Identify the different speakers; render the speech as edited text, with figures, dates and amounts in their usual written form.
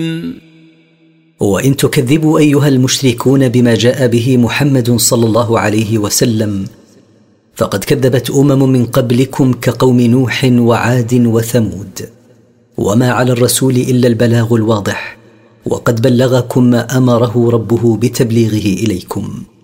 Speaker 1: وإن تكذبوا أيها المشركون بما جاء به محمد صلى الله عليه وسلم فقد كذبت من قبلكم كقوم نوح وعاد وثمود، وما على الرسول إلا البلاغ الواضح، وقد بلغكم ما أمره ربه بتبليغه إليكم.